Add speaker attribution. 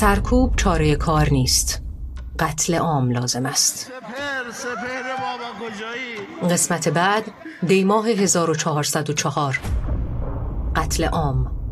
Speaker 1: سرکوب چاره کار نیست. قتل عام لازم است.
Speaker 2: سپهر بابا کجایی؟
Speaker 1: قسمت بعد، دیماه 1404. قتل عام.